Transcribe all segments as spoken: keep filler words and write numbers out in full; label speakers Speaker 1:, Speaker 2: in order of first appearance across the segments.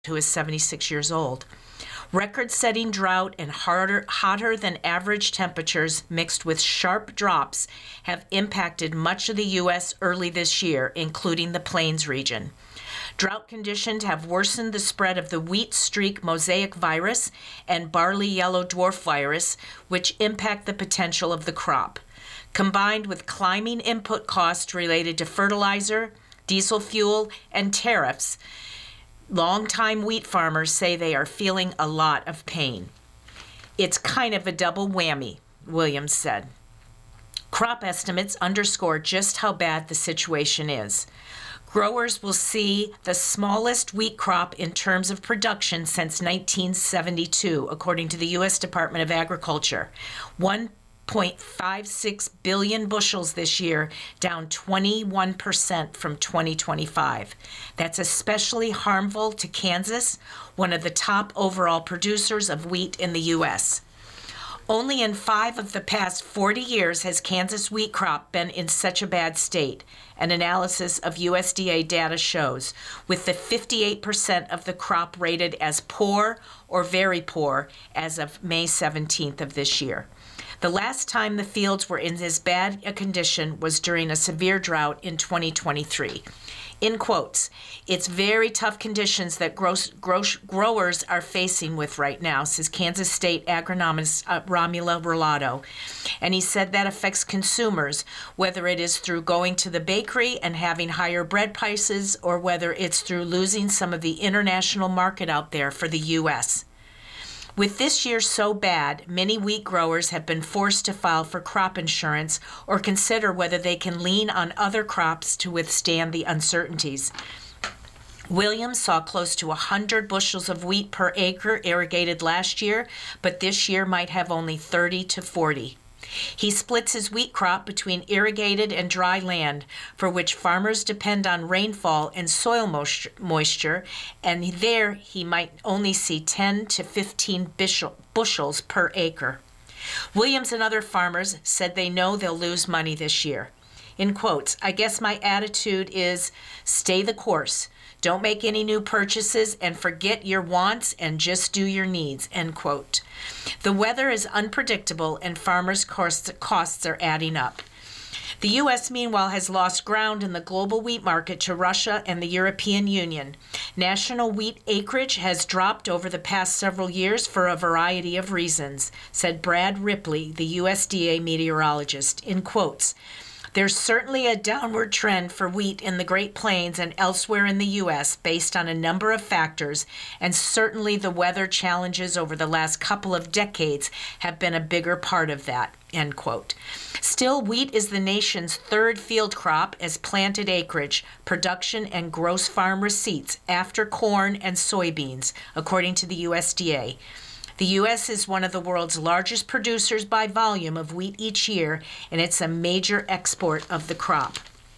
Speaker 1: who is seventy-six years old. Record-setting drought and harder, hotter than average temperatures mixed with sharp drops have impacted much of the U S early this year, including the Plains region. Drought conditions have worsened the spread of the wheat streak mosaic virus and barley yellow dwarf virus, which impact the potential of the crop. Combined with climbing input costs related to fertilizer, diesel fuel, and tariffs, longtime wheat farmers say they are feeling a lot of pain. It's kind of a double whammy, Williams said. Crop estimates underscore just how bad the situation is. Growers will see the smallest wheat crop in terms of production since nineteen seventy-two, according to the U S Department of Agriculture. one point five six billion bushels this year, down twenty-one percent from twenty twenty-five. That's especially harmful to Kansas, one of the top overall producers of wheat in the U S. Only in five of the past forty years has Kansas wheat crop been in such a bad state, an analysis of U S D A data shows, with the fifty-eight percent of the crop rated as poor or very poor as of May seventeenth of this year. The last time the fields were in this bad a condition was during a severe drought in twenty twenty-three. In quotes, it's very tough conditions that gross, gross, growers are facing with right now, says Kansas State agronomist uh, Romula Rolado. And he said that affects consumers, whether it is through going to the bakery and having higher bread prices or whether it's through losing some of the international market out there for the U S. With this year so bad, many wheat growers have been forced to file for crop insurance or consider whether they can lean on other crops to withstand the uncertainties. Williams saw close to one hundred bushels of wheat per acre irrigated last year, but this year might have only thirty to forty. He splits his wheat crop between irrigated and dry land, for which farmers depend on rainfall and soil moisture, and there he might only see ten to fifteen bushels per acre. Williams and other farmers said they know they'll lose money this year. In quotes, I guess my attitude is stay the course. Don't make any new purchases and forget your wants and just do your needs, end quote. The weather is unpredictable and farmers' costs are adding up. The U S, meanwhile, has lost ground in the global wheat market to Russia and the European Union. National wheat acreage has dropped over the past several years for a variety of reasons, said Brad Ripley, the U S D A meteorologist, in quotes. There's certainly a downward trend for wheat in the Great Plains and elsewhere in the U S based on a number of factors, and certainly the weather challenges over the last couple of decades have been a bigger part of that, end quote. Still, wheat is the nation's third field crop as planted acreage, production, and gross farm receipts after corn and soybeans, according to the U S D A. The U S is one of the world's largest producers by volume of wheat each year, and it's a major export of the crop.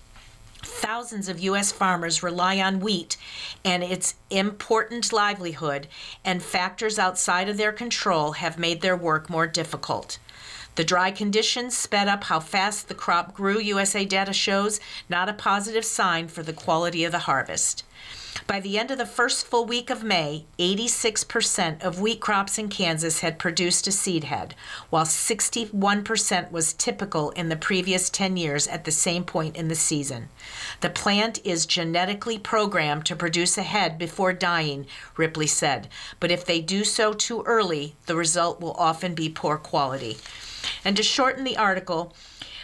Speaker 1: Thousands of U S farmers rely on wheat and its important livelihood, and factors outside of their control have made their work more difficult. The dry conditions sped up how fast the crop grew, U S A data shows, not a positive sign for the quality of the harvest. By the end of the first full week of May, eighty-six percent of wheat crops in Kansas had produced a seed head, while sixty-one percent was typical in the previous ten years at the same point in the season. The plant is genetically programmed to produce a head before dying, Ripley said, but if they do so too early, the result will often be poor quality. And to shorten the article,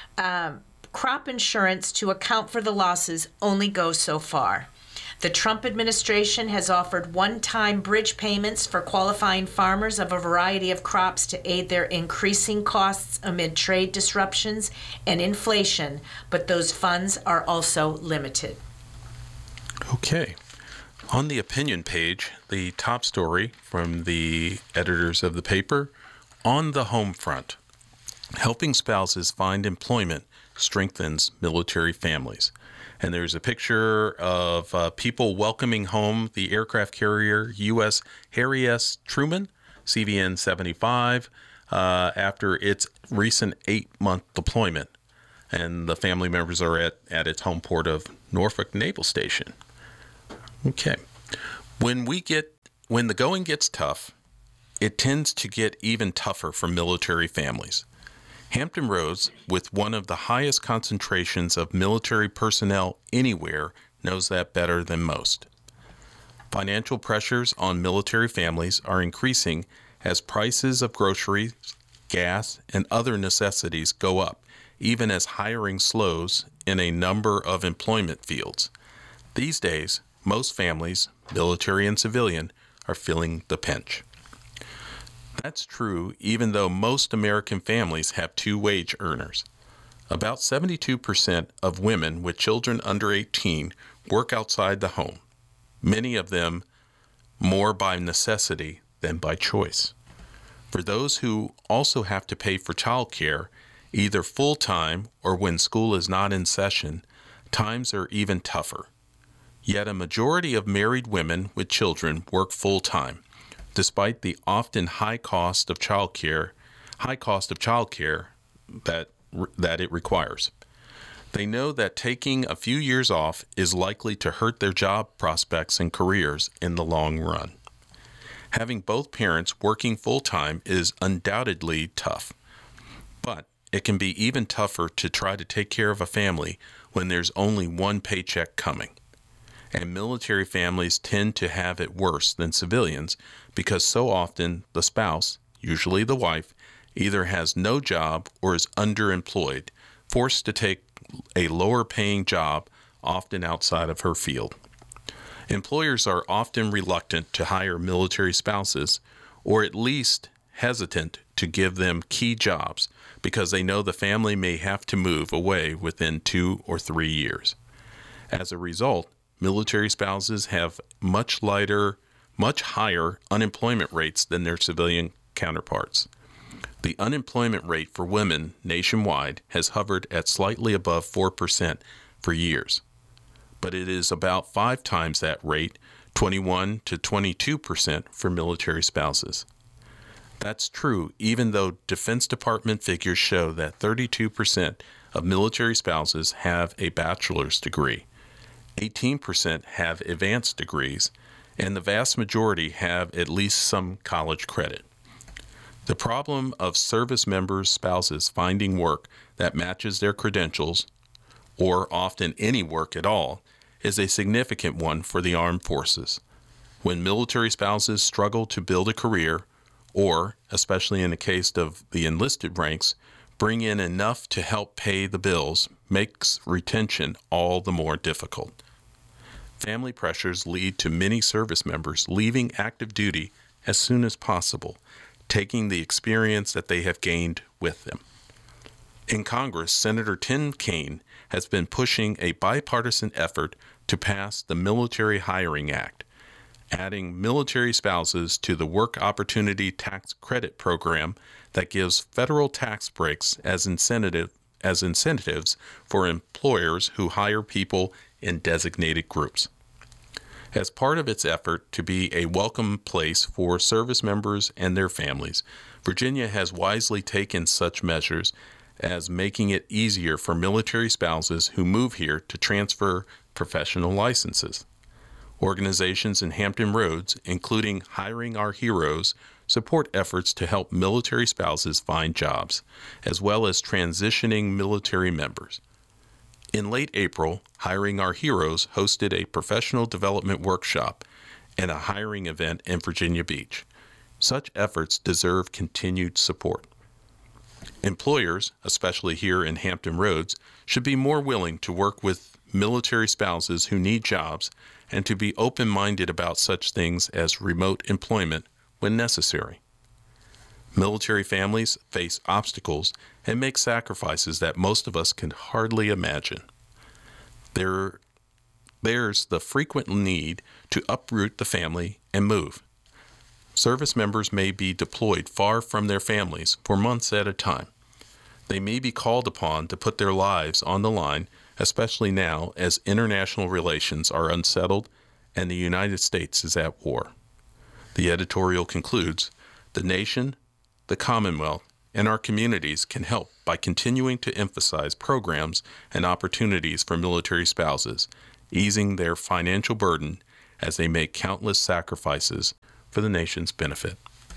Speaker 1: um, crop insurance to account for the losses only goes so far. The Trump administration has offered one-time bridge payments for qualifying farmers of a variety of crops to aid their increasing costs amid trade disruptions and inflation, but those funds are also limited.
Speaker 2: Okay. On the opinion page, the top story from the editors of the paper, on the home front, helping spouses find employment strengthens military families. And there's a picture of uh, people welcoming home the aircraft carrier U S Harry S. Truman, C V N seventy-five, uh, after its recent eight-month deployment. And the family members are at, at its home port of Norfolk Naval Station. Okay. When we get when the going gets tough, it tends to get even tougher for military families. Hampton Roads, with one of the highest concentrations of military personnel anywhere, knows that better than most. Financial pressures on military families are increasing as prices of groceries, gas, and other necessities go up, even as hiring slows in a number of employment fields. These days, most families, military and civilian, are feeling the pinch. That's true even though most American families have two wage earners. About seventy-two percent of women with children under eighteen work outside the home, many of them more by necessity than by choice. For those who also have to pay for childcare, either full-time or when school is not in session, times are even tougher. Yet a majority of married women with children work full-time, despite the often high cost of childcare, high cost of childcare that that it requires. They know that taking a few years off is likely to hurt their job prospects and careers in the long run. Having both parents working full-time is undoubtedly tough, but it can be even tougher to try to take care of a family when there's only one paycheck coming. And military families tend to have it worse than civilians because so often the spouse, usually the wife, either has no job or is underemployed, forced to take a lower paying job, often outside of her field. Employers are often reluctant to hire military spouses, or at least hesitant to give them key jobs because they know the family may have to move away within two or three years. As a result, military spouses have much lighter, much higher unemployment rates than their civilian counterparts. The unemployment rate for women nationwide has hovered at slightly above four percent for years, but it is about five times that rate, twenty-one to twenty-two percent for military spouses. That's true even though Defense Department figures show that thirty-two percent of military spouses have a bachelor's degree, eighteen percent have advanced degrees, and the vast majority have at least some college credit. The problem of service members' spouses finding work that matches their credentials, or often any work at all, is a significant one for the armed forces. When military spouses struggle to build a career, or, especially in the case of the enlisted ranks, bring in enough to help pay the bills, makes retention all the more difficult. Family pressures lead to many service members leaving active duty as soon as possible, taking the experience that they have gained with them. In Congress, Senator Tim Kaine has been pushing a bipartisan effort to pass the Military Hiring Act, adding military spouses to the Work Opportunity Tax Credit Program that gives federal tax breaks as incentive as incentives for employers who hire people in designated groups. As part of its effort to be a welcome place for service members and their families, Virginia has wisely taken such measures as making it easier for military spouses who move here to transfer professional licenses. Organizations in Hampton Roads, including Hiring Our Heroes, support efforts to help military spouses find jobs, as well as transitioning military members. In late April, Hiring Our Heroes hosted a professional development workshop and a hiring event in Virginia Beach. Such efforts deserve continued support. Employers, especially here in Hampton Roads, should be more willing to work with military spouses who need jobs and to be open-minded about such things as remote employment when necessary. Military families face obstacles and make sacrifices that most of us can hardly imagine. There, there's the frequent need to uproot the family and move. Service members may be deployed far from their families for months at a time. They may be called upon to put their lives on the line, especially now as international relations are unsettled and the United States is at war. The editorial concludes, "The nation, the Commonwealth, and our communities can help by continuing to emphasize programs and opportunities for military spouses, easing their financial burden, as they make countless sacrifices for the nation's benefit.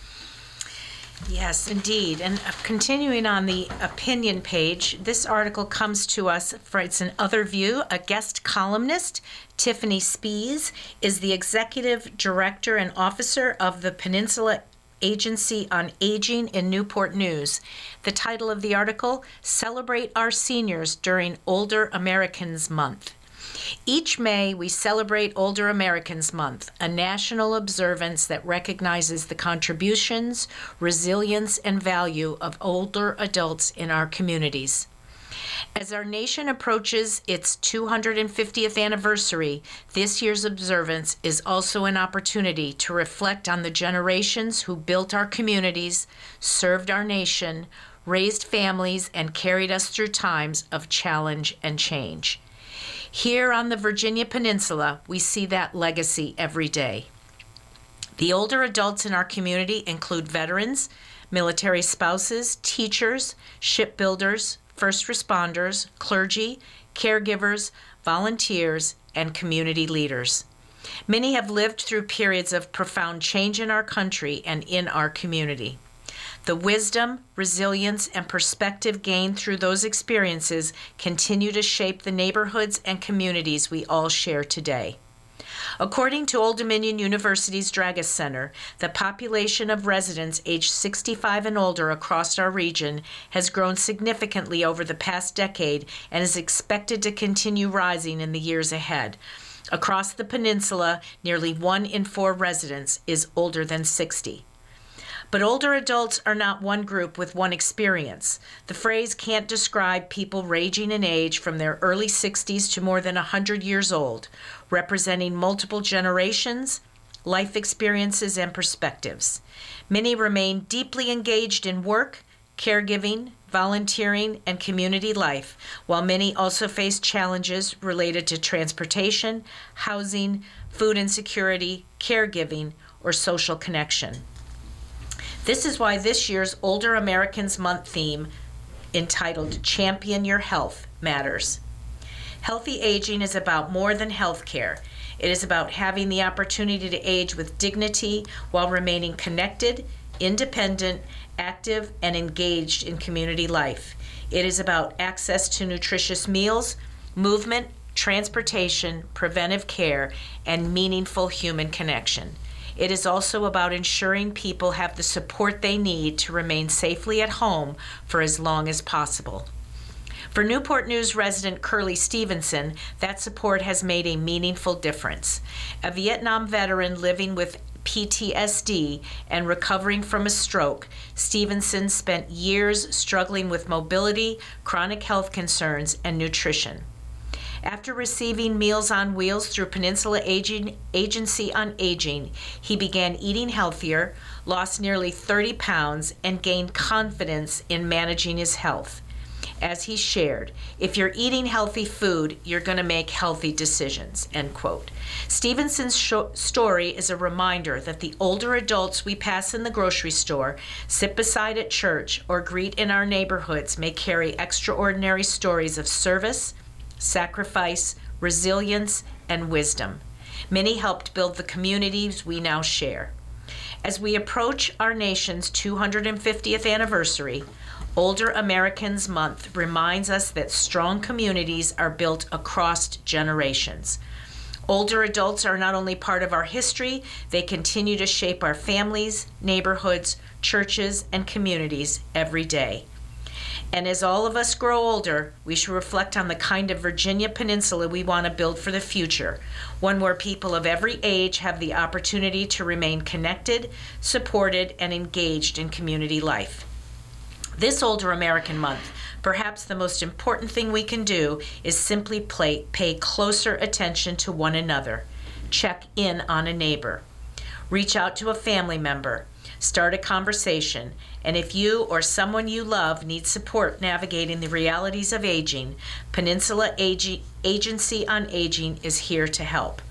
Speaker 1: Yes, indeed. And uh, continuing on the opinion page, this article comes to us for it's an other view. A guest columnist, Tiffany Spees, is the executive director and officer of the Peninsula Agency on Aging in Newport News. The title of the article, Celebrate Our Seniors During Older Americans Month. Each May, we celebrate Older Americans Month, a national observance that recognizes the contributions, resilience, and value of older adults in our communities. As our nation approaches its two hundred fiftieth anniversary, this year's observance is also an opportunity to reflect on the generations who built our communities, served our nation, raised families, and carried us through times of challenge and change. Here on the Virginia Peninsula, we see that legacy every day. The older adults in our community include veterans, military spouses, teachers, shipbuilders, first responders, clergy, caregivers, volunteers, and community leaders. Many have lived through periods of profound change in our country and in our community. The wisdom, resilience, and perspective gained through those experiences continue to shape the neighborhoods and communities we all share today. According to Old Dominion University's Dragus Center, the population of residents aged sixty-five and older across our region has grown significantly over the past decade and is expected to continue rising in the years ahead. Across the peninsula, nearly one in four residents is older than sixty. But older adults are not one group with one experience. The phrase can't describe people ranging in age from their early sixties to more than one hundred years old, representing multiple generations, life experiences, and perspectives. Many remain deeply engaged in work, caregiving, volunteering, and community life, while many also face challenges related to transportation, housing, food insecurity, caregiving, or social connection. This is why this year's Older Americans Month theme, entitled Champion Your Health, matters. Healthy aging is about more than health care. It is about having the opportunity to age with dignity while remaining connected, independent, active, and engaged in community life. It is about access to nutritious meals, movement, transportation, preventive care, and meaningful human connection. It is also about ensuring people have the support they need to remain safely at home for as long as possible. For Newport News resident Curly Stevenson, that support has made a meaningful difference. A Vietnam veteran living with P T S D and recovering from a stroke, Stevenson spent years struggling with mobility, chronic health concerns, and nutrition. After receiving Meals on Wheels through Peninsula Aging, Agency on Aging, he began eating healthier, lost nearly thirty pounds, and gained confidence in managing his health. As he shared, if you're eating healthy food, you're going to make healthy decisions, end quote. Stevenson's sh- story is a reminder that the older adults we pass in the grocery store, sit beside at church, or greet in our neighborhoods may carry extraordinary stories of service, sacrifice, resilience, and wisdom. Many helped build the communities we now share. As we approach our nation's two hundred fiftieth anniversary, Older Americans Month reminds us that strong communities are built across generations. Older adults are not only part of our history, they continue to shape our families, neighborhoods, churches, and communities every day. And as all of us grow older, we should reflect on the kind of Virginia Peninsula we want to build for the future, one where people of every age have the opportunity to remain connected, supported, and engaged in community life. This Older American Month, perhaps the most important thing we can do is simply play, pay closer attention to one another, check in on a neighbor, reach out to a family member, start a conversation, and if you or someone you love needs support navigating the realities of aging, Peninsula Ag- Agency on Aging is here to help.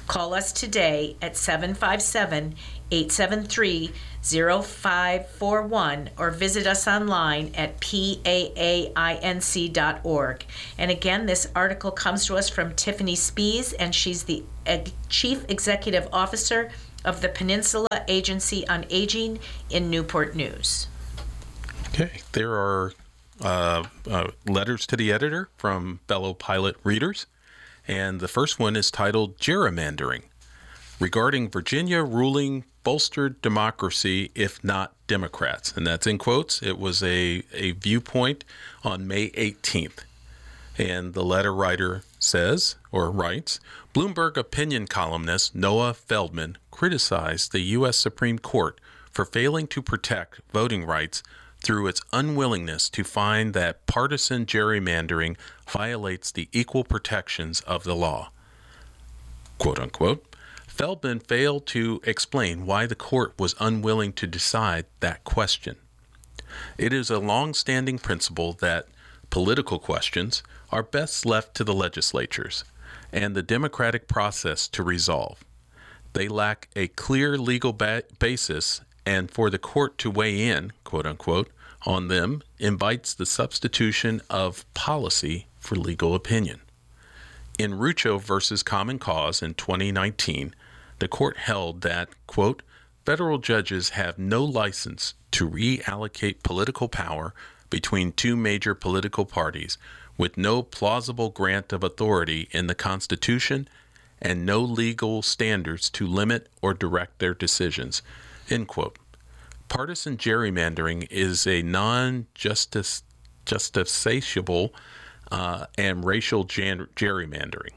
Speaker 1: Call us today at seven five seven, eight seven three, zero five four one or visit us online at P A A I N C dot org. And again, this article comes to us from Tiffany Spees, and she's the Eg- Chief Executive Officer of the Peninsula Agency on Aging in Newport News.
Speaker 2: Okay, there are uh, uh, letters to the editor from fellow pilot readers. And the first one is titled Gerrymandering, regarding Virginia ruling bolstered democracy, if not Democrats. And that's in quotes. It was a, a viewpoint on May eighteenth. And the letter writer says, or writes, Bloomberg opinion columnist Noah Feldman criticized the U S Supreme Court for failing to protect voting rights through its unwillingness to find that partisan gerrymandering violates the equal protections of the law. Quote unquote. Feldman failed to explain why the court was unwilling to decide that question. It is a long-standing principle that political questions are best left to the legislatures and the democratic process to resolve. They lack a clear legal ba- basis, and for the court to weigh in, quote unquote, on them invites the substitution of policy for legal opinion. In Rucho versus Common Cause in twenty nineteen, the court held that, quote, federal judges have no license to reallocate political power between two major political parties with no plausible grant of authority in the Constitution and no legal standards to limit or direct their decisions, end quote. Partisan gerrymandering is a non-justice justiciable uh, and racial ger- gerrymandering.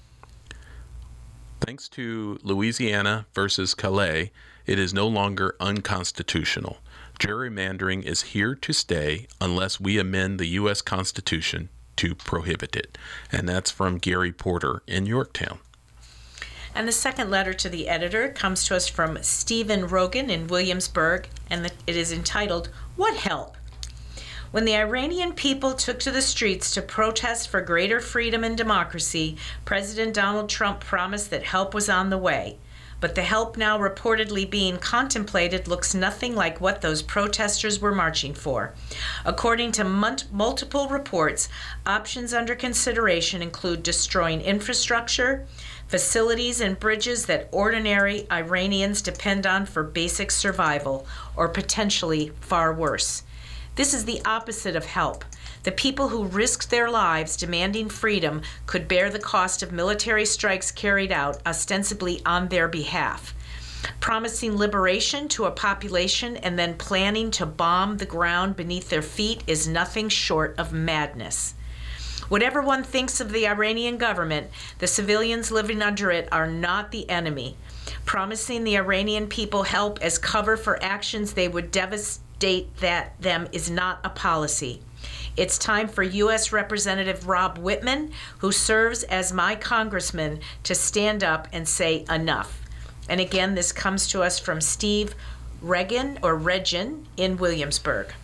Speaker 2: Thanks to Louisiana versus Calais, it is no longer unconstitutional. Gerrymandering is here to stay unless we amend the U S Constitution to prohibit it. And that's from Gary Porter in Yorktown.
Speaker 1: And the second letter to the editor comes to us from Stephen Rogan in Williamsburg, and it is entitled, What Help? When the Iranian people took to the streets to protest for greater freedom and democracy, President Donald Trump promised that help was on the way. But the help now reportedly being contemplated looks nothing like what those protesters were marching for. According to mun- multiple reports, options under consideration include destroying infrastructure, facilities and bridges that ordinary Iranians depend on for basic survival, or potentially far worse. This is the opposite of help. The people who risked their lives demanding freedom could bear the cost of military strikes carried out ostensibly on their behalf. Promising liberation to a population and then planning to bomb the ground beneath their feet is nothing short of madness. Whatever one thinks of the Iranian government, the civilians living under it are not the enemy. Promising the Iranian people help as cover for actions they would devastate that them is not a policy. It's time for U S Representative Rob Wittman, who serves as my congressman, to stand up and say enough. And again, this comes to us from Steve Regan or Regin in Williamsburg.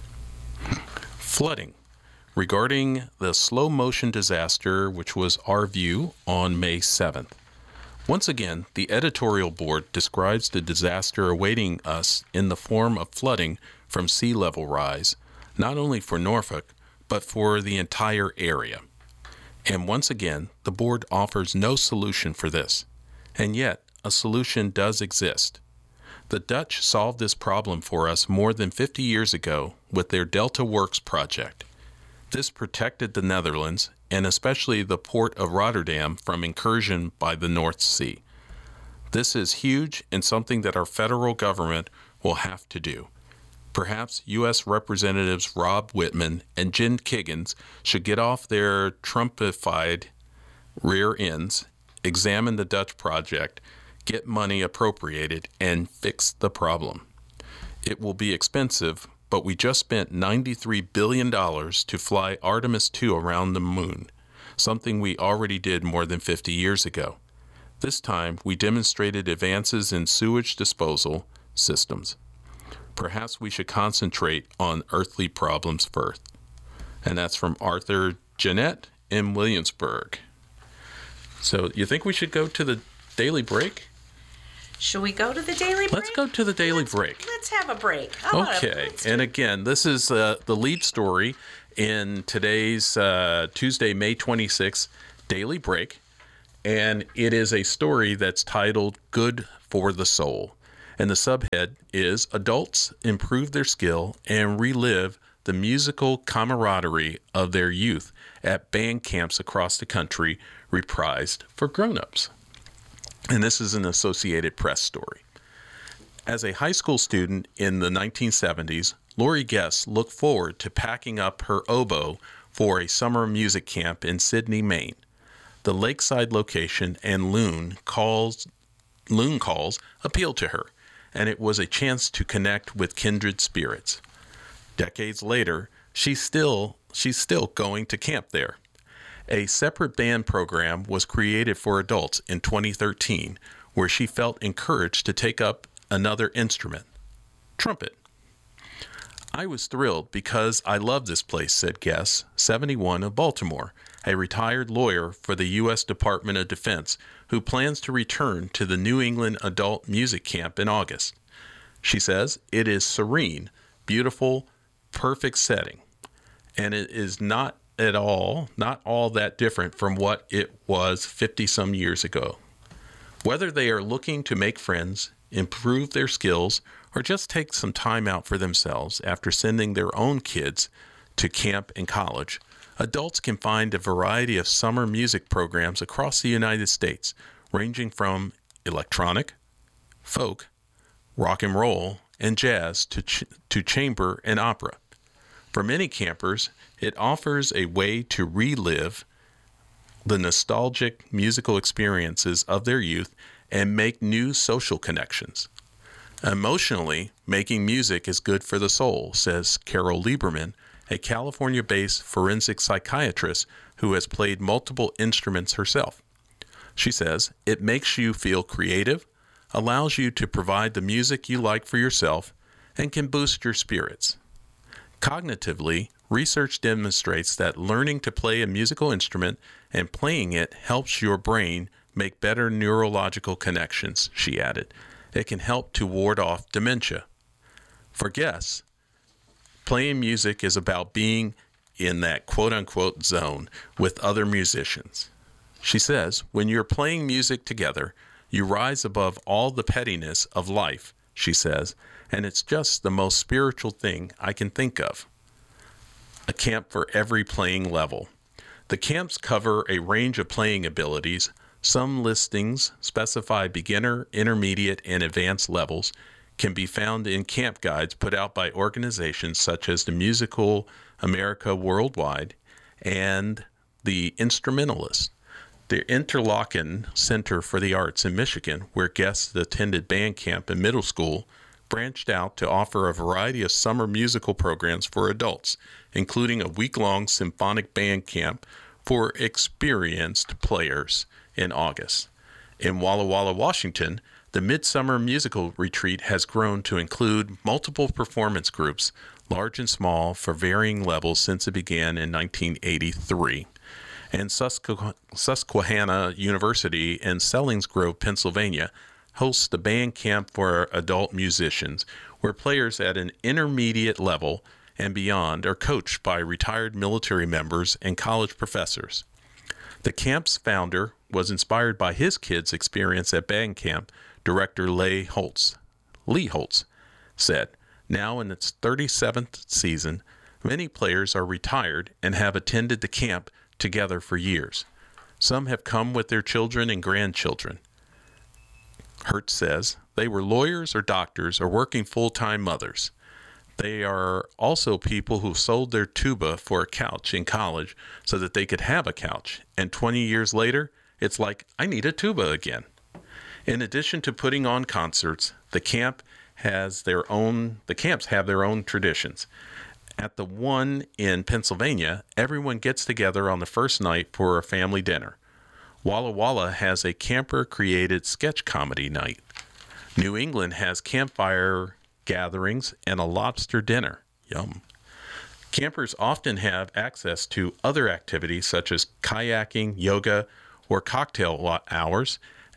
Speaker 2: Flooding. Regarding the slow motion disaster, which was our view on May seventh. Once again, the editorial board describes the disaster awaiting us in the form of flooding from sea level rise, not only for Norfolk, but for the entire area. And once again, the board offers no solution for this. And yet, a solution does exist. The Dutch solved this problem for us more than fifty years ago with their Delta Works project. This protected the Netherlands, and especially the port of Rotterdam, from incursion by the North Sea. This is huge and something that our federal government will have to do. Perhaps U S Representatives Rob Wittman and Jen Kiggins should get off their Trumpified rear ends, examine the Dutch project, get money appropriated, and fix the problem. It will be expensive, but we just spent ninety-three billion dollars to fly Artemis two around the moon, something we already did more than fifty years ago. This time, we demonstrated advances in sewage disposal systems. Perhaps we should concentrate on earthly problems first. And that's from Arthur Jeanette in Williamsburg. So you think we should go to the daily break?
Speaker 1: Shall we go to the daily break?
Speaker 2: Let's go to the daily
Speaker 1: let's,
Speaker 2: break.
Speaker 1: Let's have a break. How about
Speaker 2: Okay.
Speaker 1: let's do-
Speaker 2: And again, this is uh, the lead story in today's uh, Tuesday, May twenty-sixth, daily break. And it is a story that's titled Good for the Soul. And the subhead is Adults Improve Their Skill and Relive the Musical Camaraderie of Their Youth at Band Camps Across the Country, reprised for grown-ups. And this is an Associated Press story. As a high school student in the nineteen seventies, Lori Guess looked forward to packing up her oboe for a summer music camp in Sydney, Maine. The lakeside location and loon calls, loon calls appealed to her, and it was a chance to connect with kindred spirits. Decades later, she's still she's still going to camp there. A separate band program was created for adults in twenty thirteen, where she felt encouraged to take up another instrument, trumpet. I was thrilled because I love this place, said Guess, seventy-one, of Baltimore, a retired lawyer for the U S Department of Defense who plans to return to the New England Adult Music Camp in August. She says, it is serene, beautiful, perfect setting, and it is not at all, not all that different from what it was fifty some years ago. Whether they are looking to make friends, improve their skills, or just take some time out for themselves after sending their own kids to camp and college, adults can find a variety of summer music programs across the United States, ranging from electronic, folk, rock and roll, and jazz to, ch- to chamber and opera. For many campers, it offers a way to relive the nostalgic musical experiences of their youth and make new social connections. Emotionally, making music is good for the soul, says Carol Lieberman, a California-based forensic psychiatrist who has played multiple instruments herself. She says, it makes you feel creative, allows you to provide the music you like for yourself, and can boost your spirits. Cognitively, research demonstrates that learning to play a musical instrument and playing it helps your brain make better neurological connections, she added. It can help to ward off dementia. For Guess, playing music is about being in that quote-unquote zone with other musicians. She says, when you're playing music together, you rise above all the pettiness of life, she says, and it's just the most spiritual thing I can think of. A camp for every playing level. The camps cover a range of playing abilities. Some listings specify beginner, intermediate, and advanced levels can be found in camp guides put out by organizations such as the Musical America Worldwide and the Instrumentalists. The Interlochen Center for the Arts in Michigan, where guests attended band camp in middle school, branched out to offer a variety of summer musical programs for adults, including a week-long symphonic band camp for experienced players in August. In Walla Walla, Washington, the Midsummer Musical Retreat has grown to include multiple performance groups, large and small, for varying levels since it began in nineteen eighty-three. And Susque- Susquehanna University in Selinsgrove, Pennsylvania, hosts the band camp for adult musicians, where players at an intermediate level and beyond are coached by retired military members and college professors. The camp's founder was inspired by his kids' experience at band camp. Director Leigh Holtz, Lee Holtz said, now in its thirty-seventh season, many players are retired and have attended the camp together for years. Some have come with their children and grandchildren. Hertz says they were lawyers or doctors or working full-time mothers. They are also people who sold their tuba for a couch in college so that they could have a couch. And twenty years later, it's like, I need a tuba again. In addition to putting on concerts, the camp has their own, the camps have their own traditions. At the one in Pennsylvania, everyone gets together on the first night for a family dinner. Walla Walla has a camper-created sketch comedy night. New England has campfire gatherings and a lobster dinner. Yum. Campers often have access to other activities such as kayaking, yoga, or cocktail hours,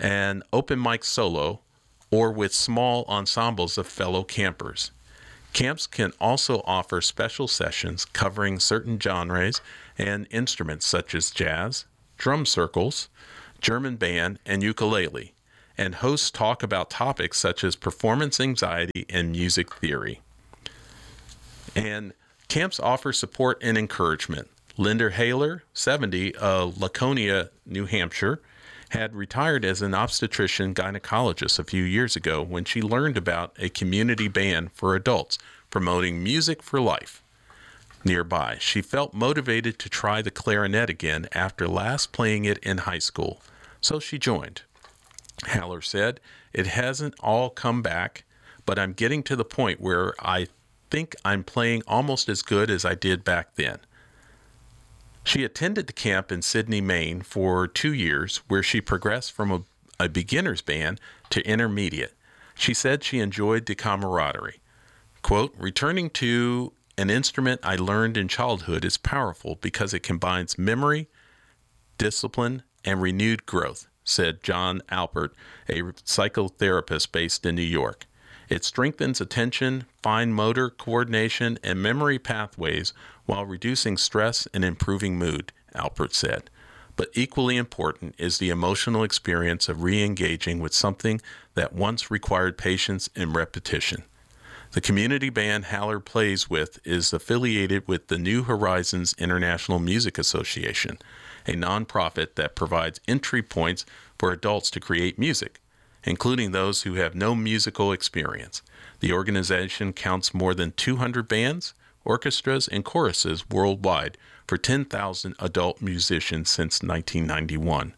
Speaker 2: an open mic solo, or with small ensembles of fellow campers. Camps can also offer special sessions covering certain genres and instruments such as jazz, drum circles, German band, and ukulele, and hosts talk about topics such as performance anxiety and music theory. And camps offer support and encouragement. Linda Haler, seventy, of Laconia, New Hampshire, had retired as an obstetrician gynecologist a few years ago when she learned about a community band for adults promoting music for life nearby. She felt motivated to try the clarinet again after last playing it in high school, so she joined. Haller said, "It hasn't all come back, but I'm getting to the point where I think I'm playing almost as good as I did back then." She attended the camp in Sydney, Maine for two years, where she progressed from a, a beginner's band to intermediate. She said she enjoyed the camaraderie. Quote, "Returning to an instrument I learned in childhood is powerful because it combines memory, discipline, and renewed growth," said John Alpert, a psychotherapist based in New York. "It strengthens attention, fine motor coordination, and memory pathways while reducing stress and improving mood," Alpert said. "But equally important is the emotional experience of re-engaging with something that once required patience and repetition." The community band Haller plays with is affiliated with the New Horizons International Music Association, a nonprofit that provides entry points for adults to create music, including those who have no musical experience. The organization counts more than two hundred bands, orchestras, and choruses worldwide for ten thousand adult musicians since nineteen ninety-one.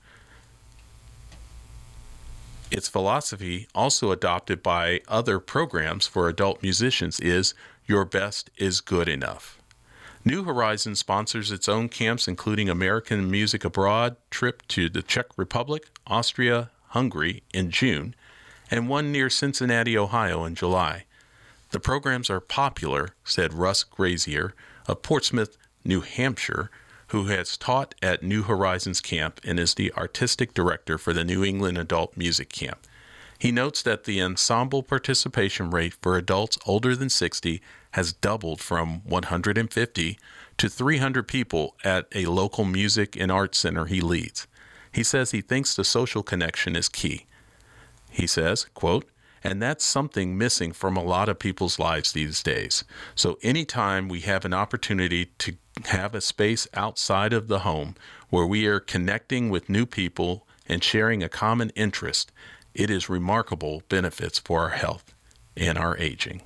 Speaker 2: Its philosophy, also adopted by other programs for adult musicians, is "Your best is good enough." New Horizons sponsors its own camps, including American Music Abroad trip to the Czech Republic, Austria, Hungary in June, and one near Cincinnati, Ohio in July. The programs are popular, said Russ Grazier of Portsmouth, New Hampshire, who has taught at New Horizons Camp and is the artistic director for the New England Adult Music Camp. He notes that the ensemble participation rate for adults older than sixty has doubled from one hundred fifty to three hundred people at a local music and arts center he leads. He says he thinks the social connection is key. He says, quote, "And that's something missing from a lot of people's lives these days. So anytime we have an opportunity to have a space outside of the home where we are connecting with new people and sharing a common interest, it is remarkable benefits for our health and our aging."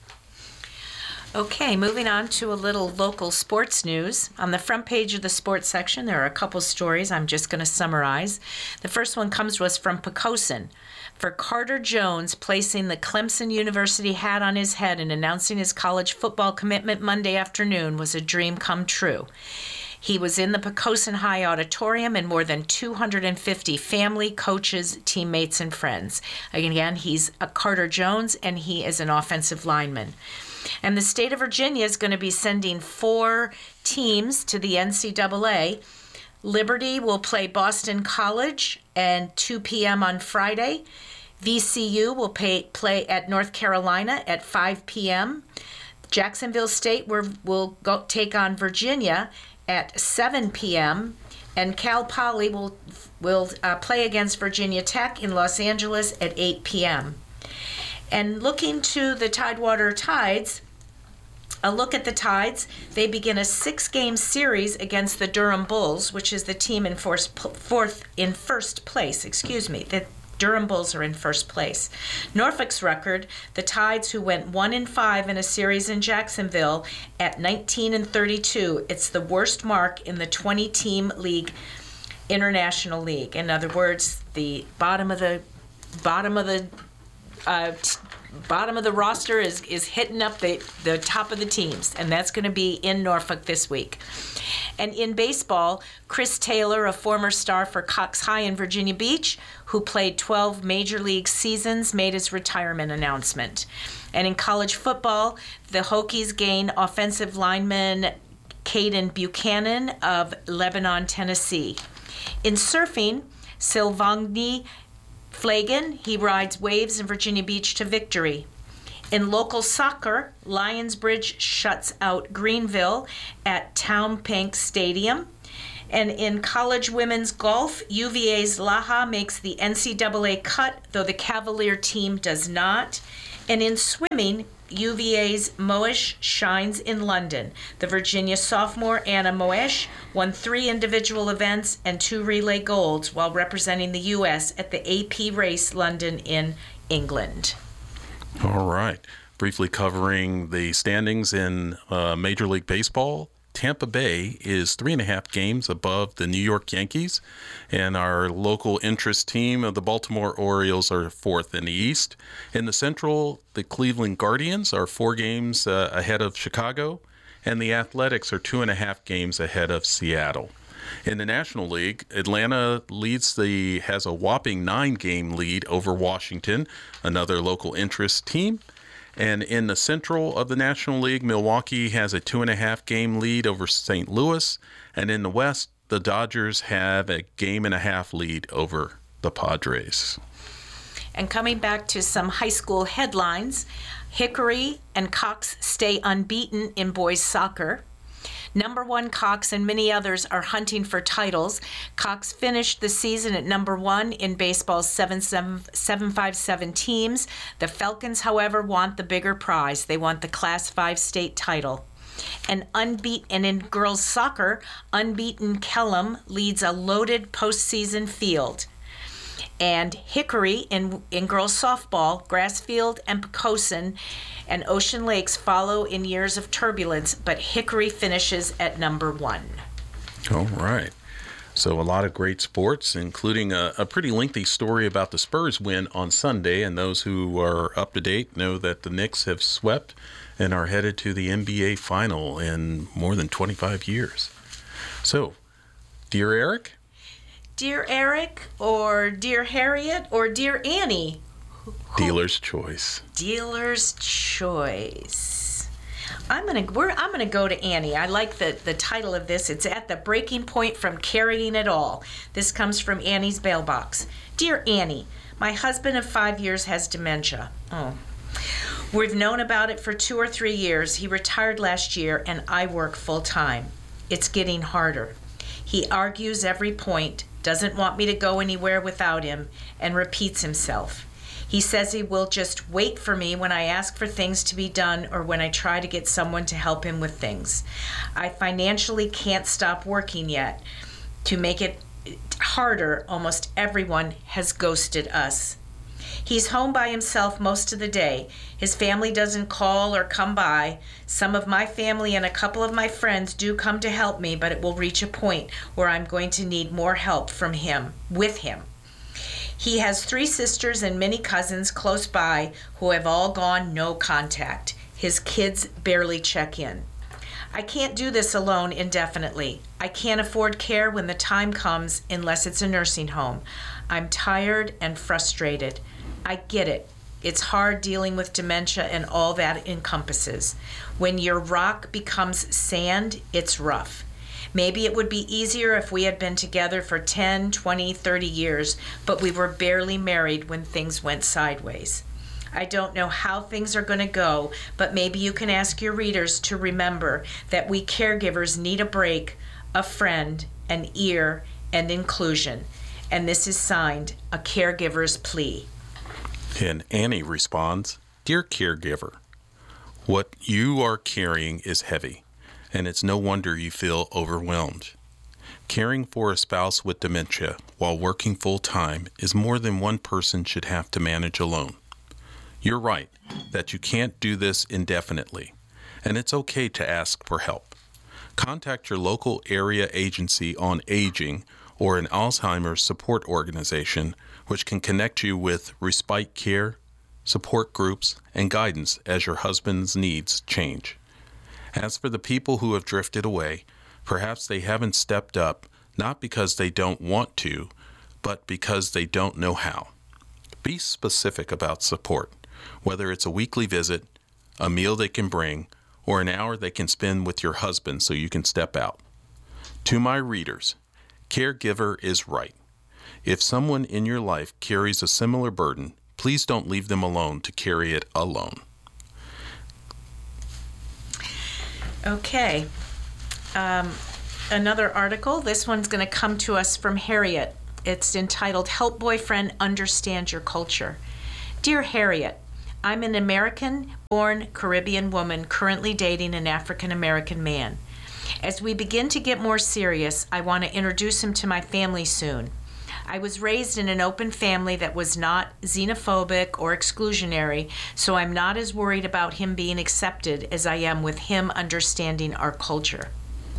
Speaker 1: Okay, moving on to a little local sports news. On the front page of the sports section, there are a couple stories I'm just going to summarize. The first one comes to us from Poquoson. For Carter Jones, placing the Clemson University hat on his head and announcing his college football commitment Monday afternoon was a dream come true. He was in the Poquoson High Auditorium and more than two hundred fifty family, coaches, teammates, and friends. Again, he's a Carter Jones, and he is an offensive lineman. And the state of Virginia is going to be sending four teams to the N C double A. Liberty will play Boston College at two p.m. on Friday. V C U will pay, play at North Carolina at five p.m. Jacksonville State will, will go take on Virginia at seven p.m. And Cal Poly will, will uh, play against Virginia Tech in Los Angeles at eight p.m. And looking to the Tidewater Tides, a look at the Tides, they begin a six-game series against the Durham Bulls, which is the team in fourth, fourth in first place. Excuse me, the Durham Bulls are in first place. Norfolk's record, the Tides, who went one and five in a series in Jacksonville at nineteen and thirty-two. It's the worst mark in the twenty-team league, International League. In other words, the bottom of the bottom of the Uh, t- bottom of the roster is is hitting up the, the top of the teams, and that's going to be in Norfolk this week. And in baseball, Chris Taylor, a former star for Cox High in Virginia Beach, who played twelve major league seasons, made his retirement announcement. And in college football, the Hokies gain offensive lineman Caden Buchanan of Lebanon, Tennessee. In surfing, Silvagni Flagan, he rides waves in Virginia Beach to victory. In local soccer, Lionsbridge shuts out Greenville at Townbank Stadium. And in college women's golf, U V A's Laha makes the N C double A cut, though the Cavalier team does not. And in swimming, U V A's Moesh shines in London. The Virginia sophomore Anna Moesh won three individual events and two relay golds while representing the U S at the A P Race London in England.
Speaker 2: All right. Briefly covering the standings in uh, Major League Baseball. Tampa Bay is three and a half games above the New York Yankees, and our local interest team of the Baltimore Orioles are fourth in the East. In the Central, the Cleveland Guardians are four games uh, ahead of Chicago, and the Athletics are two and a half games ahead of Seattle. In the National League, Atlanta leads the has a whopping nine-game lead over Washington, another local interest team. And in the Central of the National League, Milwaukee has a two and a half game lead over Saint Louis. And in the West, the Dodgers have a game and a half lead over the Padres.
Speaker 1: And coming back to some high school headlines, Hickory and Cox stay unbeaten in boys soccer. Number one Cox and many others are hunting for titles. Cox finished the season at number one in baseball's seven five seven teams. The Falcons, however, want the bigger prize. They want the Class five state title. And unbeaten, and in girls soccer, unbeaten Kellam leads a loaded postseason field. And Hickory in, in girls softball, Grassfield and Poquoson and Ocean Lakes follow in years of turbulence, but Hickory finishes at number one.
Speaker 2: All right. So a lot of great sports, including a, a pretty lengthy story about the Spurs win on Sunday. And those who are up to date know that the Knicks have swept and are headed to the N B A final in more than twenty-five years. So, dear Eric?
Speaker 1: Dear Eric, or Dear Harriet, or Dear Annie?
Speaker 2: Dealer's choice.
Speaker 1: Dealer's choice. I'm gonna we're I'm gonna go to Annie. I like the, the title of this. It's At the Breaking Point from Carrying It All. This comes from Annie's mailbox. Dear Annie, my husband of five years has dementia. Oh. We've known about it for two or three years. He retired last year and I work full time. It's getting harder. He argues every point, doesn't want me to go anywhere without him, and repeats himself. He says he will just wait for me when I ask for things to be done or when I try to get someone to help him with things. I financially can't stop working yet. To make it harder, almost everyone has ghosted us. He's home by himself most of the day. His family doesn't call or come by. Some of my family and a couple of my friends do come to help me, but it will reach a point where I'm going to need more help from him, with him. He has three sisters and many cousins close by who have all gone no contact. His kids barely check in. I can't do this alone indefinitely. I can't afford care when the time comes unless it's a nursing home. I'm tired and frustrated. I get it. It's hard dealing with dementia and all that encompasses. When your rock becomes sand, it's rough. Maybe it would be easier if we had been together for ten, twenty, thirty years, but we were barely married when things went sideways. I don't know how things are going to go, but maybe you can ask your readers to remember that we caregivers need a break, a friend, an ear, and inclusion. And this is signed, A Caregiver's Plea.
Speaker 2: And Annie responds, Dear caregiver, what you are carrying is heavy, and it's no wonder you feel overwhelmed. Caring for a spouse with dementia while working full-time is more than one person should have to manage alone. You're right that you can't do this indefinitely, and it's okay to ask for help. Contact your local area agency on aging or an Alzheimer's support organization, which can connect you with respite care, support groups, and guidance as your husband's needs change. As for the people who have drifted away, perhaps they haven't stepped up, not because they don't want to, but because they don't know how. Be specific about support, whether it's a weekly visit, a meal they can bring, or an hour they can spend with your husband so you can step out. To my readers, caregiver is right. If someone in your life carries a similar burden, please don't leave them alone to carry it alone.
Speaker 1: Okay. Um, another article. This one's going to come to us from Harriet. It's entitled, Help Boyfriend Understand Your Culture. Dear Harriet, I'm an American-born Caribbean woman currently dating an African-American man. As we begin to get more serious, I want to introduce him to my family soon. I was raised in an open family that was not xenophobic or exclusionary, so I'm not as worried about him being accepted as I am with him understanding our culture.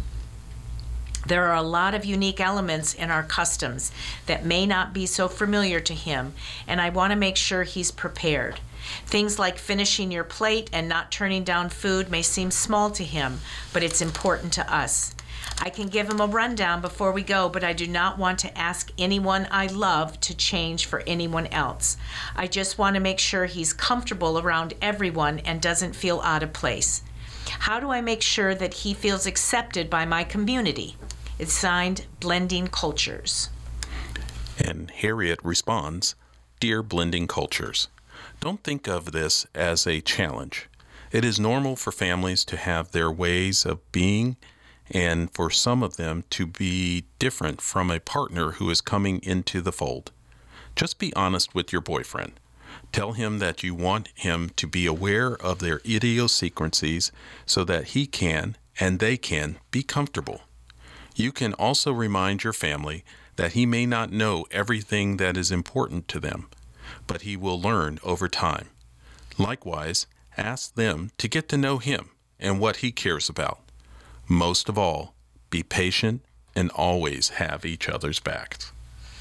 Speaker 1: There are a lot of unique elements in our customs that may not be so familiar to him, and I want to make sure he's prepared. Things like finishing your plate and not turning down food may seem small to him, but it's important to us. I can give him a rundown before we go, but I do not want to ask anyone I love to change for anyone else. I just want to make sure he's comfortable around everyone and doesn't feel out of place. How do I make sure that he feels accepted by my community? It's signed, Blending Cultures.
Speaker 2: And Harriet responds, Dear Blending Cultures, don't think of this as a challenge. It is normal for families to have their ways of being and for some of them to be different from a partner who is coming into the fold. Just be honest with your boyfriend. Tell him that you want him to be aware of their idiosyncrasies so that he can and they can be comfortable. You can also remind your family that he may not know everything that is important to them, but he will learn over time. Likewise, ask them to get to know him and what he cares about. Most of all, be patient and always have each other's backs.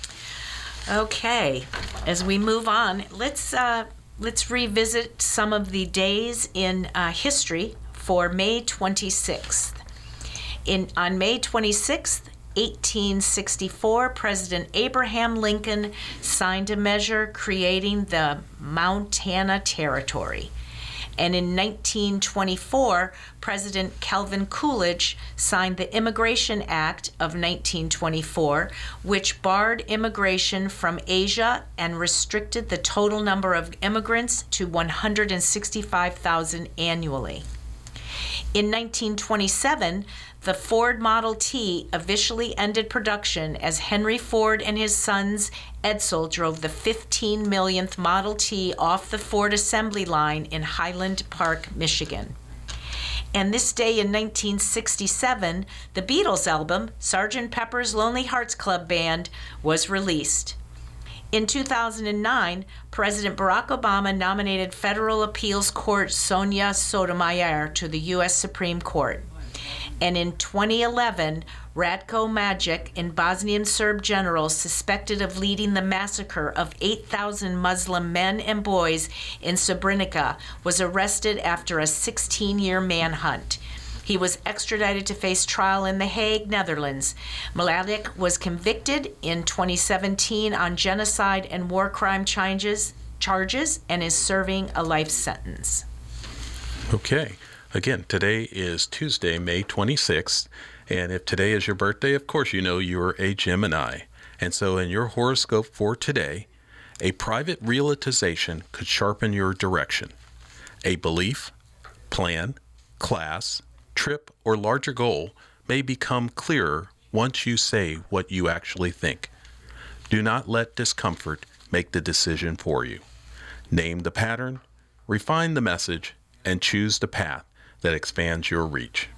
Speaker 1: Okay, as we move on, let's uh, let's revisit some of the days in uh, history for May twenty-sixth. In on May twenty-sixth, eighteen sixty-four, President Abraham Lincoln signed a measure creating the Montana Territory. And in nineteen twenty-four, President Calvin Coolidge signed the Immigration Act of nineteen twenty-four, which barred immigration from Asia and restricted the total number of immigrants to one hundred sixty-five thousand annually. In nineteen twenty-seven, the Ford Model T officially ended production as Henry Ford and his sons Edsel drove the fifteen millionth Model T off the Ford assembly line in Highland Park, Michigan. And this day in nineteen sixty-seven, the Beatles album, Sergeant Pepper's Lonely Hearts Club Band, was released. In two thousand nine, President Barack Obama nominated Federal Appeals Court Sonia Sotomayor to the U S Supreme Court. And in twenty eleven, Ratko Mladic, a Bosnian Serb general suspected of leading the massacre of eight thousand Muslim men and boys in Srebrenica, was arrested after a sixteen-year manhunt. He was extradited to face trial in The Hague, Netherlands. Mladic was convicted in twenty seventeen on genocide and war crime charges, charges and is serving a life sentence.
Speaker 2: Okay. Again, today is Tuesday, May twenty-sixth, and if today is your birthday, of course you know you're a Gemini. And so in your horoscope for today, a private realization could sharpen your direction. A belief, plan, class, trip, or larger goal may become clearer once you say what you actually think. Do not let discomfort make the decision for you. Name the pattern, refine the message, and choose the path that expands your reach.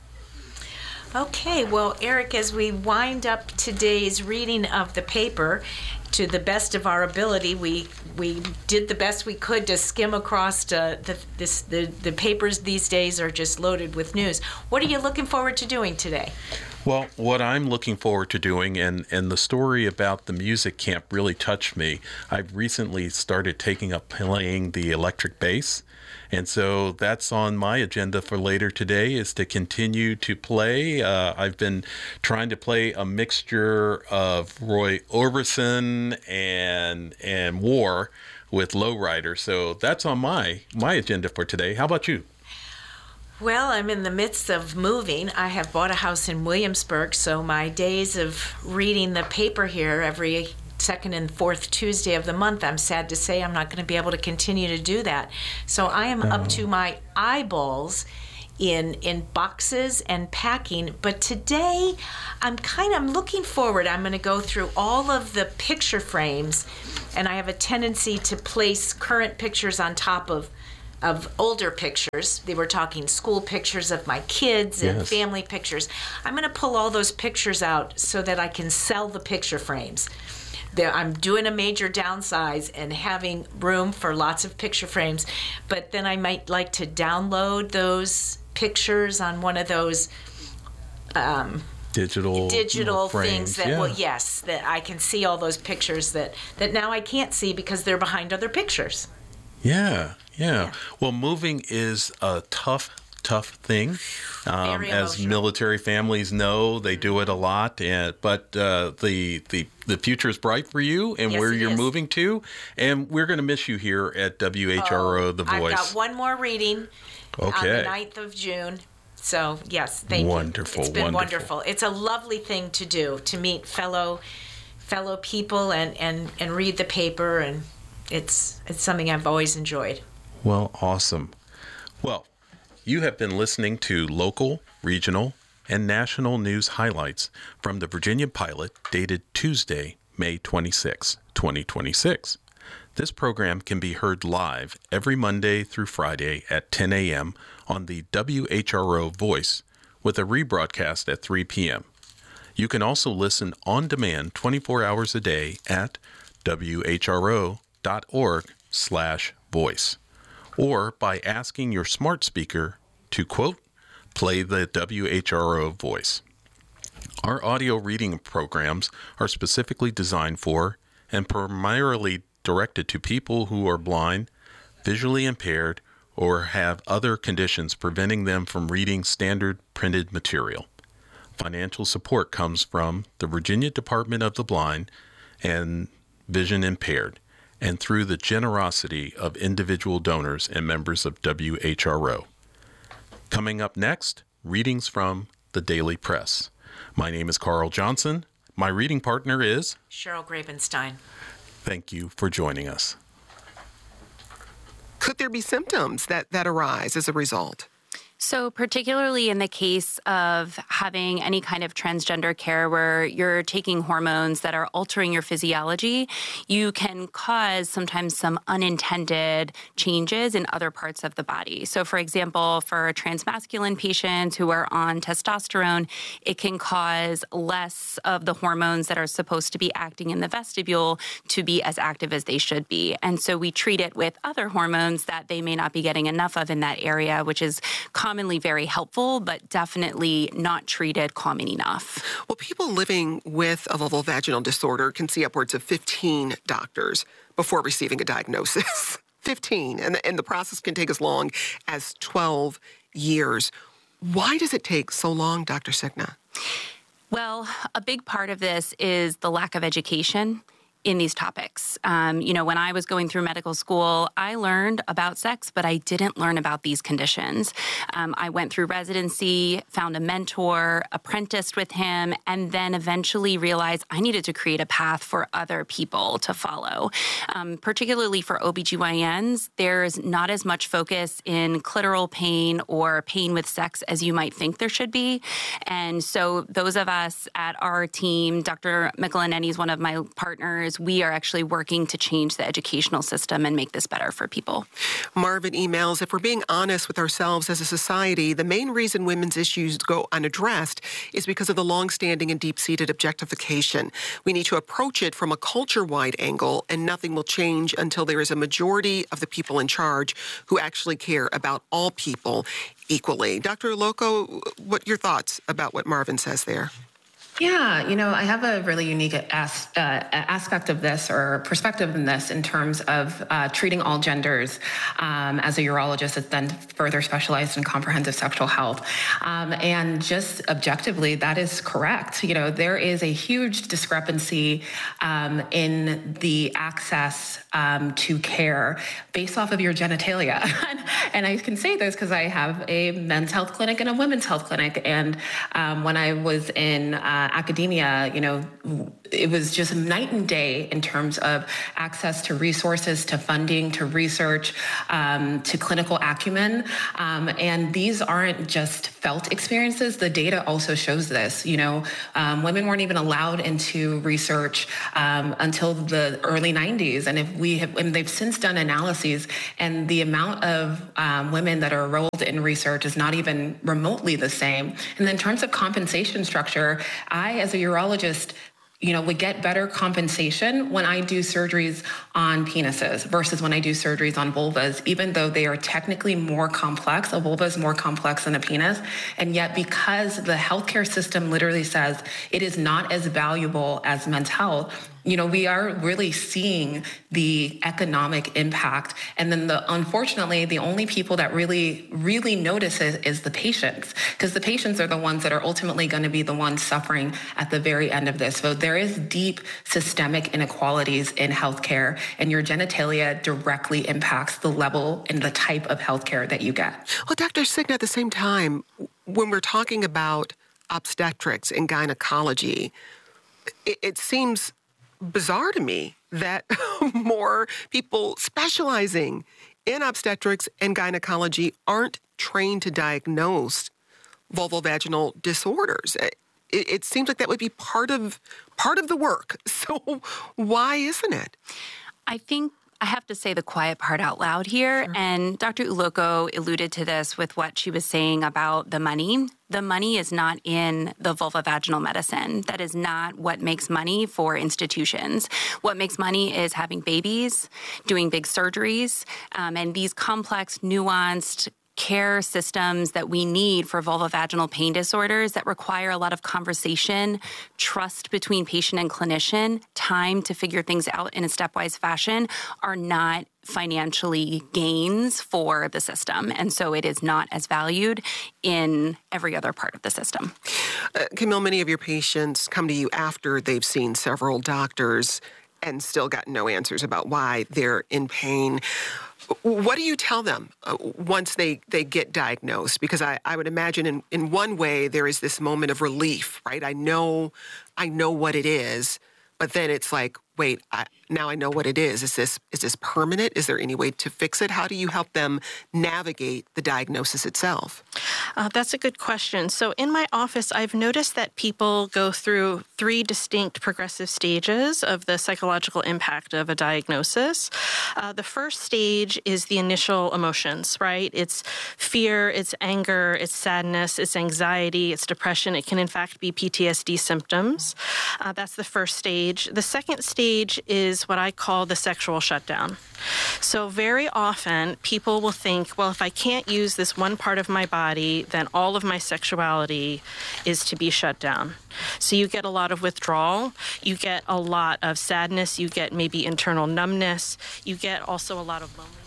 Speaker 1: Okay, well, Eric, as we wind up today's reading of the paper, to the best of our ability, we we did the best we could to skim across uh, the, this, the the papers these days are just loaded with news. What are you looking forward to doing today?
Speaker 2: Well, what I'm looking forward to doing, and, and the story about the music camp really touched me. I've recently started taking up playing the electric bass. And so that's on my agenda for later today, is to continue to play. Uh, I've been trying to play a mixture of Roy Orbison and and War with Lowrider. So that's on my my agenda for today. How about you?
Speaker 1: Well, I'm in the midst of moving. I have bought a house in Williamsburg, so my days of reading the paper here every second and fourth Tuesday of the month. I'm sad to say I'm not going to be able to continue to do that. So I am up to my eyeballs in in boxes and packing. But today I'm kind of I'm looking forward. I'm going to go through all of the picture frames, and I have a tendency to place current pictures on top of of older pictures. They were talking school pictures of my kids and
Speaker 2: Yes.
Speaker 1: family pictures. I'm going to pull all those pictures out so that I can sell the picture frames. There, I'm doing a major downsize and having room for lots of picture frames, but then I might like to download those pictures on one of those um,
Speaker 2: Digital
Speaker 1: digital
Speaker 2: frames.
Speaker 1: things that,
Speaker 2: yeah.
Speaker 1: well, yes, that I can see all those pictures that, that now I can't see because they're behind other pictures.
Speaker 2: Yeah, yeah,
Speaker 1: Yeah.
Speaker 2: Well, moving is a tough, tough thing. Um,
Speaker 1: Very
Speaker 2: as
Speaker 1: emotional.
Speaker 2: military families know, they do it a lot. And but uh, the the the future is bright for you and
Speaker 1: Yes,
Speaker 2: where
Speaker 1: it
Speaker 2: you're
Speaker 1: is.
Speaker 2: moving to. And we're going to miss you here at W H R O, The
Speaker 1: I've
Speaker 2: Voice.
Speaker 1: got one more reading on
Speaker 2: Okay.
Speaker 1: the ninth of June. So, yes, thank
Speaker 2: Wonderful,
Speaker 1: you. It's been
Speaker 2: wonderful.
Speaker 1: wonderful. It's a lovely thing to do, to meet fellow fellow people and, and, and read the paper, and it's it's something I've always enjoyed.
Speaker 2: Well, awesome. Well, you have been listening to local, regional, and national news highlights from the Virginia Pilot dated Tuesday, May twenty-sixth, twenty twenty-six. This program can be heard live every Monday through Friday at ten a.m. on the W H R O Voice with a rebroadcast at three p.m. You can also listen on demand twenty-four hours a day at W H R O dot org slash voice, or by asking your smart speaker to, quote, play the W H R O Voice. Our audio reading programs are specifically designed for and primarily directed to people who are blind, visually impaired, or have other conditions preventing them from reading standard printed material. Financial support comes from the Virginia Department of the Blind and Vision Impaired, and through the generosity of individual donors and members of W H R O. Coming up next, readings from the Daily Press. My name is Carl Johnson. My reading partner is...
Speaker 1: Cheryl Grabenstein.
Speaker 2: Thank you for joining us.
Speaker 3: Could there be symptoms that, that arise as a result?
Speaker 4: So particularly in the case of having any kind of transgender care where you're taking hormones that are altering your physiology, you can cause sometimes some unintended changes in other parts of the body. So for example, for transmasculine patients who are on testosterone, it can cause less of the hormones that are supposed to be acting in the vestibule to be as active as they should be. And so we treat it with other hormones that they may not be getting enough of in that area, which is commonly very helpful, but definitely not treated common enough.
Speaker 3: Well, people living with a vulvovaginal disorder can see upwards of fifteen doctors before receiving a diagnosis. fifteen, and the, and the process can take as long as twelve years. Why does it take so long, Doctor Signa?
Speaker 4: Well, a big part of this is the lack of education in these topics. Um, you know, when I was going through medical school, I learned about sex, but I didn't learn about these conditions. Um, I went through residency, found a mentor, apprenticed with him, and then eventually realized I needed to create a path for other people to follow. Um, particularly for O B G Y Ns, there's not as much focus in clitoral pain or pain with sex as you might think there should be. And so those of us at our team, Doctor Michelinetti is one of my partners, we are actually working to change the educational system and make this better for people.
Speaker 3: Marvin emails, if we're being honest with ourselves as a society, the main reason women's issues go unaddressed is because of the longstanding and deep-seated objectification. We need to approach it from a culture-wide angle, and nothing will change until there is a majority of the people in charge who actually care about all people equally. Doctor Loco, what are your thoughts about what Marvin says there?
Speaker 5: Yeah, you know, I have a really unique as, uh, aspect of this or perspective in this in terms of uh, treating all genders um, as a urologist that's then further specialized in comprehensive sexual health. Um, and just objectively, that is correct. You know, there is a huge discrepancy um, in the access um, to care based off of your genitalia. And I can say this because I have a men's health clinic and a women's health clinic. And um, when I was in uh, academia, you know, it was just night and day in terms of access to resources, to funding, to research, um, to clinical acumen. Um, and these aren't just felt experiences. The data also shows this. You know, um, women weren't even allowed into research um, until the early nineties. And if we have, and they've since done analyses, and the amount of um, women that are enrolled in research is not even remotely the same. And then in terms of compensation structure, I, as a urologist, you know, would get better compensation when I do surgeries on penises versus when I do surgeries on vulvas, even though they are technically more complex. A vulva is more complex than a penis. And yet, because the healthcare system literally says it is not as valuable as men's health, you know, we are really seeing the economic impact. And then the, unfortunately, the only people that really, really notice it is the patients, because the patients are the ones that are ultimately going to be the ones suffering at the very end of this. So there is deep systemic inequalities in healthcare, and your genitalia directly impacts the level and the type of healthcare that you get.
Speaker 3: Well, Doctor Cigna, at the same time, when we're talking about obstetrics and gynecology, it, it seems bizarre to me that more people specializing in obstetrics and gynecology aren't trained to diagnose vulvovaginal disorders. It, it seems like that would be part of part of the work. So why isn't it?
Speaker 4: I think I have to say the quiet part out loud here. Sure. And Doctor Uloko alluded to this with what she was saying about the money. The money is not in the vulvovaginal medicine. That is not what makes money for institutions. What makes money is having babies, doing big surgeries, um, and these complex, nuanced care systems that we need for vulvovaginal pain disorders that require a lot of conversation, trust between patient and clinician, time to figure things out in a stepwise fashion are not financially gains for the system. And so it is not as valued in every other part of the system.
Speaker 3: Uh, Camille, many of your patients come to you after they've seen several doctors and still got no answers about why they're in pain. What do you tell them uh, once they, they get diagnosed? Because I, I would imagine in, in one way there is this moment of relief, right? I know I know what it is, but then it's like, wait, I, now I know what it is. Is this is this permanent? Is there any way to fix it? How do you help them navigate the diagnosis itself?
Speaker 6: Uh, that's a good question. So in my office, I've noticed that people go through three distinct progressive stages of the psychological impact of a diagnosis. Uh, the first stage is the initial emotions, right? It's fear, it's anger, it's sadness, it's anxiety, it's depression. It can, in fact, be P T S D symptoms. Uh, that's the first stage. The second stage is what I call the sexual shutdown. So very often people will think, well, if I can't use this one part of my body, then all of my sexuality is to be shut down. So you get a lot of withdrawal, you get a lot of sadness, you get maybe internal numbness, you get also a lot of loneliness.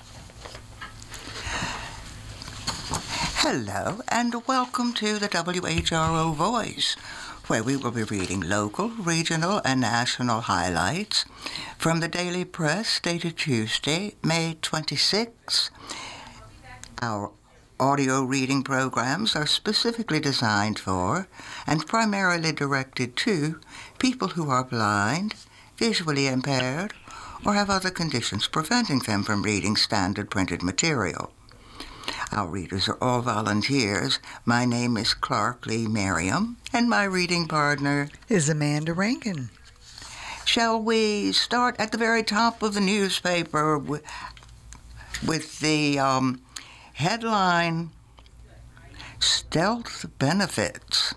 Speaker 7: Hello, and welcome to the W H R O Voice, where we will be reading local, regional, and national highlights from the Daily Press dated Tuesday, May twenty-sixth. Our audio reading programs are specifically designed for and primarily directed to people who are blind, visually impaired, or have other conditions preventing them from reading standard printed material. Our readers are all volunteers. My name is Clark Lee Merriam, and my reading partner
Speaker 8: is Amanda Rankin.
Speaker 7: Shall we start at the very top of the newspaper with, with the um, headline, Stealth Benefits?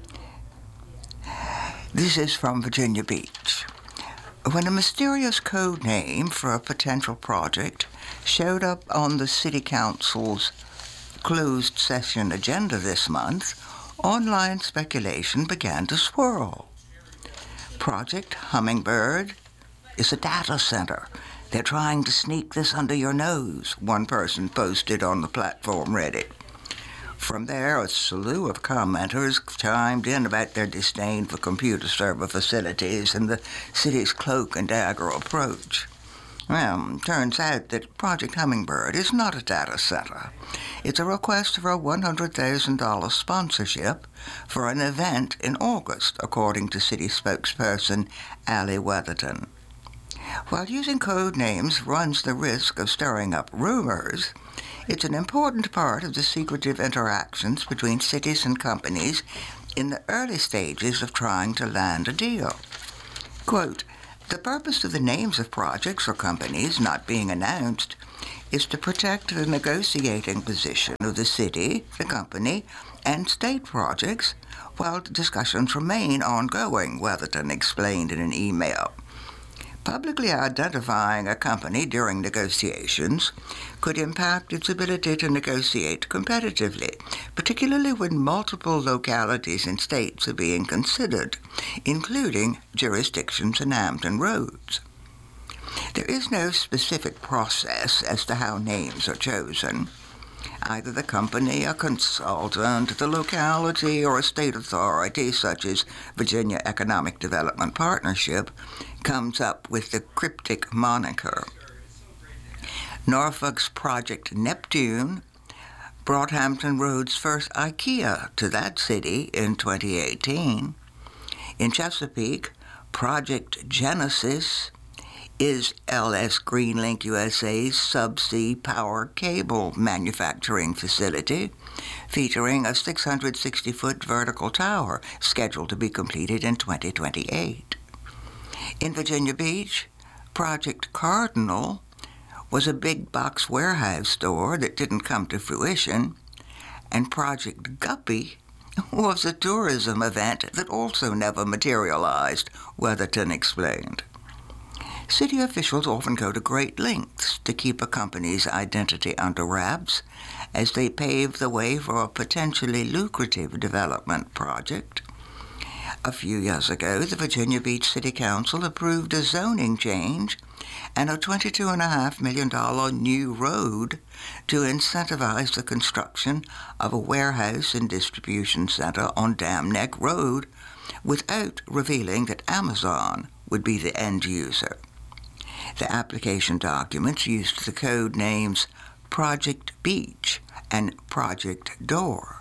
Speaker 7: This is from Virginia Beach. When a mysterious code name for a potential project showed up on the City Council's closed session agenda this month, online speculation began to swirl. Project Hummingbird is a data center. They're trying to sneak this under your nose, one person posted on the platform Reddit. From there, a slew of commenters chimed in about their disdain for computer server facilities and the city's cloak and dagger approach. Well, turns out that Project Hummingbird is not a data center. It's a request for a one hundred thousand dollars sponsorship for an event in August, according to city spokesperson Allie Weatherton. While using code names runs the risk of stirring up rumors, it's an important part of the secretive interactions between cities and companies in the early stages of trying to land a deal. Quote, "The purpose of the names of projects or companies not being announced is to protect the negotiating position of the city, the company, and state projects while discussions remain ongoing," Weatherton explained in an email. Publicly identifying a company during negotiations could impact its ability to negotiate competitively, particularly when multiple localities and states are being considered, including jurisdictions in Hampton Roads. There is no specific process as to how names are chosen. Either the company, a consultant, the locality, or a state authority, such as Virginia Economic Development Partnership, comes up with the cryptic moniker. Norfolk's Project Neptune brought Hampton Roads' first IKEA to that city in twenty eighteen. In Chesapeake, Project Genesis is L S Greenlink U S A's subsea power cable manufacturing facility, featuring a six hundred sixty foot vertical tower scheduled to be completed in twenty twenty-eight. In Virginia Beach, Project Cardinal was a big box warehouse store that didn't come to fruition, and Project Guppy was a tourism event that also never materialized, Weatherton explained. City officials often go to great lengths to keep a company's identity under wraps as they pave the way for a potentially lucrative development project. A few years ago, the Virginia Beach City Council approved a zoning change and a twenty-two point five million dollars new road to incentivize the construction of a warehouse and distribution center on Dam Neck Road without revealing that Amazon would be the end user. The application documents used the code names Project Beach and Project Door.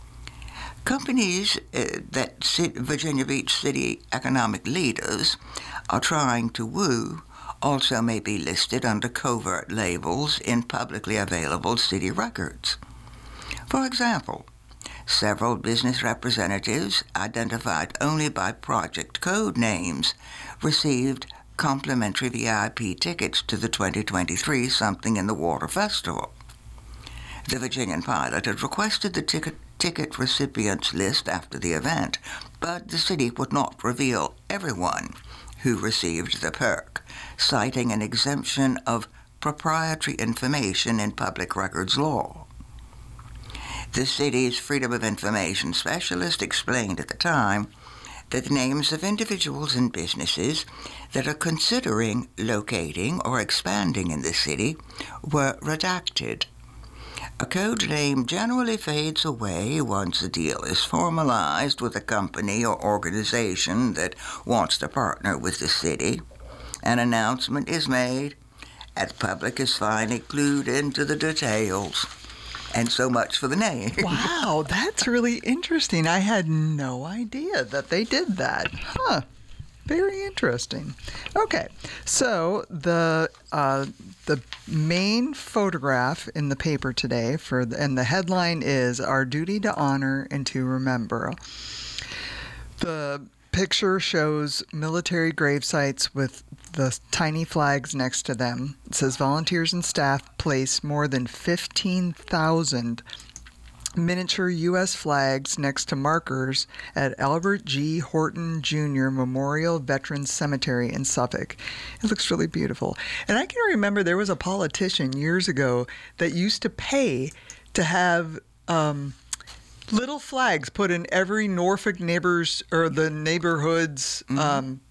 Speaker 7: Companies uh, that Virginia Beach City economic leaders are trying to woo also may be listed under covert labels in publicly available city records. For example, several business representatives identified only by project code names received complimentary V I P tickets to the twenty twenty-three Something in the Water Festival. The Virginian pilot had requested the ticket, ticket recipients list after the event, but the city would not reveal everyone who received the perk, citing an exemption of proprietary information in public records law. The city's Freedom of Information specialist explained at the time that the names of individuals and businesses that are considering locating or expanding in the city were redacted. A code name generally fades away once a deal is formalized with a company or organization that wants to partner with the city. An announcement is made, and the public is finally clued into the details. And so much for the name.
Speaker 8: Wow, that's really interesting. I had no idea that they did that. Huh. Very interesting. Okay, so the uh, the main photograph in the paper today, for the, and the headline is "Our Duty to Honor and to Remember." The picture shows military grave sites with the tiny flags next to them. It says volunteers and staff place more than fifteen thousand miniature U S flags next to markers at Albert G. Horton Junior Memorial Veterans Cemetery in Suffolk. It looks really beautiful. And I can remember there was a politician years ago that used to pay to have um, little flags put in every Norfolk neighbors or the neighborhood's mm-hmm. um,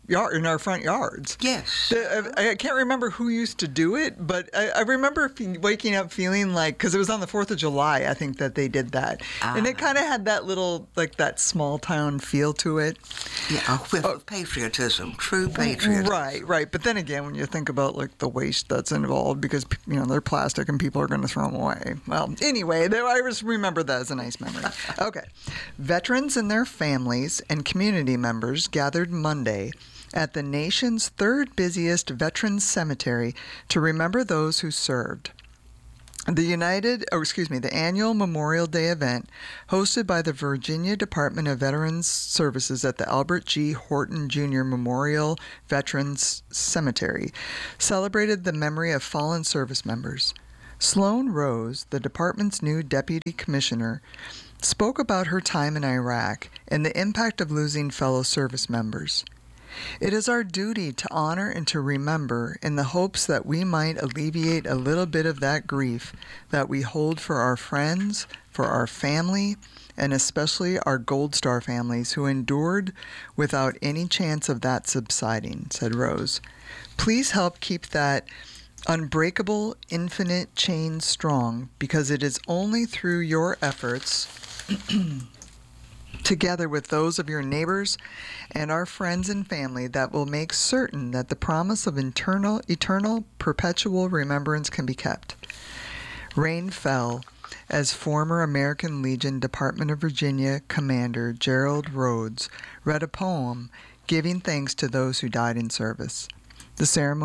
Speaker 8: yard, in our front yards.
Speaker 7: Yes.
Speaker 8: The, I, I can't remember who used to do it, but I, I remember fe- waking up feeling like, because it was on the fourth of July, I think that they did that.
Speaker 7: Ah.
Speaker 8: And it kind of had that little, like that small town feel to it.
Speaker 7: Yeah, a whiff of patriotism, true patriotism.
Speaker 8: Right, right. But then again, when you think about like the waste that's involved, because, you know, they're plastic and people are going to throw them away. Well, anyway, they, I just remember that as a nice memory. Okay. Veterans and their families and community members gathered Monday at the nation's third busiest veterans cemetery to remember those who served. The United, oh, excuse me, the annual Memorial Day event, hosted by the Virginia Department of Veterans Services at the Albert G. Horton Junior Memorial Veterans Cemetery, celebrated the memory of fallen service members. Sloan Rose, the department's new deputy commissioner, spoke about her time in Iraq and the impact of losing fellow service members. It is our duty to honor and to remember in the hopes that we might alleviate a little bit of that grief that we hold for our friends, for our family, and especially our Gold Star families who endured without any chance of that subsiding, said Rose. Please help keep that unbreakable, infinite chain strong, because it is only through your efforts together with those of your neighbors and our friends and family that will make certain that the promise of eternal, eternal, perpetual remembrance can be kept. Rain fell as former American Legion Department of Virginia Commander Gerald Rhodes read a poem giving thanks to those who died in service. The ceremony